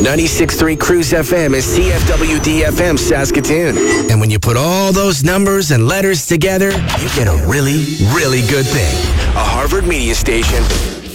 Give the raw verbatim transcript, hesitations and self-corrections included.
ninety-six point three Cruise F M is C F W D F M Saskatoon. And when you put all those numbers and letters together, you get a really, really good thing. A Harvard media station